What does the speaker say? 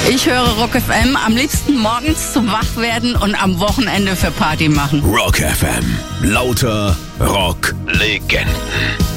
Ich höre Rock FM am liebsten morgens zum Wachwerden und am Wochenende für Party machen. Rock FM. Lauter Rock-Legenden.